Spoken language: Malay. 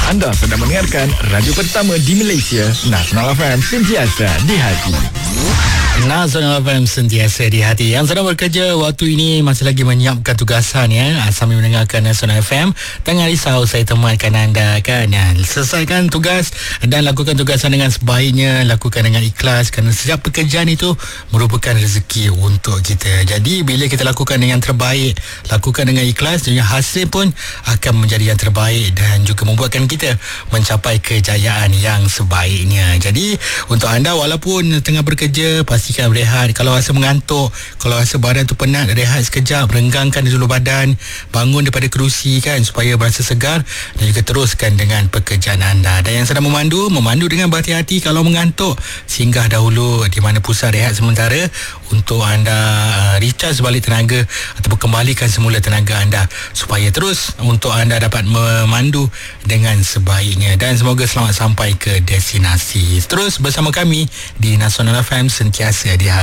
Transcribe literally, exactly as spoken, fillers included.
Anda sedang mendengarkan radio pertama di Malaysia, Nasional F M, sentiasa di hati. Nasional F M, sentiasa di hati. Yang sedang bekerja waktu ini masih lagi menyiapkan tugasan ya, sambil mendengarkan Nasional F M. Jangan risau, saya temankan anda kan ya. Selesaikan tugas dan lakukan tugasan dengan sebaiknya, lakukan dengan ikhlas, kerana setiap pekerjaan itu merupakan rezeki untuk kita. Jadi bila kita lakukan dengan terbaik, lakukan dengan ikhlas, dan hasil pun akan menjadi yang terbaik dan juga membuatkan kita mencapai kejayaan yang sebaiknya. Jadi untuk anda, walaupun tengah bekerja, pastikan berehat. Kalau rasa mengantuk, kalau rasa badan tu penat, rehat sekejap, renggangkan dulu badan, bangun daripada kerusi kan, supaya berasa segar, dan juga teruskan dengan pekerjaan anda. Dan yang sedang memandu, memandu dengan berhati-hati. Kalau mengantuk, singgah dahulu di mana pusat rehat sementara untuk anda uh, recharge balik tenaga ataupun kembalikan semula tenaga anda, supaya terus untuk anda dapat memandu dengan sebaiknya. Dan semoga selamat sampai ke destinasi. Terus bersama kami di Nasional F M, sentiasa di hati.